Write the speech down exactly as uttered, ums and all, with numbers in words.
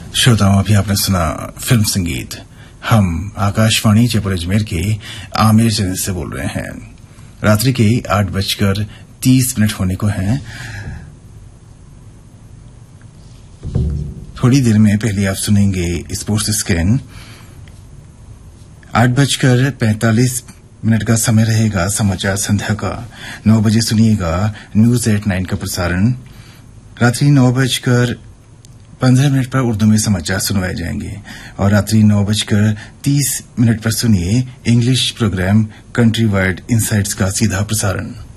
श्रोताओं, अभी आपने सुना फिल्म संगीत। हम आकाशवाणी जयपुर अजमेर के आमिर चैनल से बोल रहे हैं। रात्रि के आठ बजकर तीस मिनट होने को हैं। थोड़ी देर में पहले आप सुनेंगे स्पोर्ट्स स्कैन। आठ बजकर पैंतालीस मिनट का समय रहेगा समाचार संध्या का। नौ बजे सुनिएगा न्यूज एट नाइन का प्रसारण। रात्रि नौ बजकर पंद्रह मिनट पर उर्दू में समाचार सुनवाए जाएंगे और रात्रि नौ बजकर तीस मिनट पर सुनिए English programme country wide insights का सीधा प्रसारण।